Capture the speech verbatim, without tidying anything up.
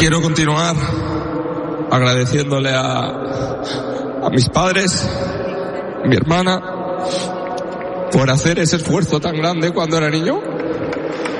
quiero continuar agradeciéndole a, a mis padres, a mi hermana, por hacer ese esfuerzo tan grande cuando era niño.